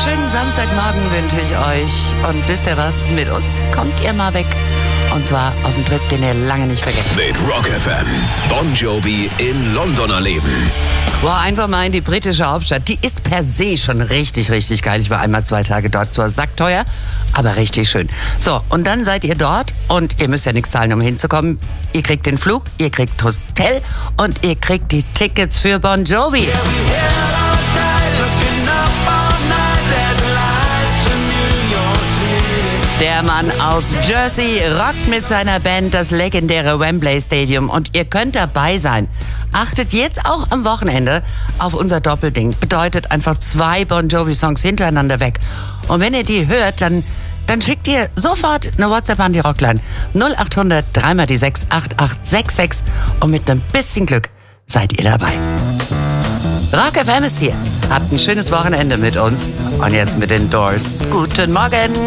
schönen Samstagmorgen wünsche ich euch. Und wisst ihr was? Mit uns kommt ihr mal weg. Und zwar auf einen Trip, den ihr lange nicht vergesst. Mit Rock FM. Bon Jovi in London erleben. Boah, einfach mal in die britische Hauptstadt. Die ist per se schon richtig, richtig geil. Ich war einmal 2 Tage dort. Zwar sackteuer, aber richtig schön. So, und dann seid ihr dort und ihr müsst ja nichts zahlen, um hinzukommen. Ihr kriegt den Flug, ihr kriegt Hotel und ihr kriegt die Tickets für Bon Jovi. Der Mann aus Jersey rockt mit seiner Band das legendäre Wembley Stadium und ihr könnt dabei sein. Achtet jetzt auch am Wochenende auf unser Doppelding. Bedeutet einfach 2 Bon Jovi Songs hintereinander weg. Und wenn ihr die hört, dann schickt ihr sofort eine WhatsApp an die Rockline 0800 3 die 6 8866 und mit einem bisschen Glück seid ihr dabei. Rock FM ist hier. Habt ein schönes Wochenende mit uns und jetzt mit den Doors. Guten Morgen.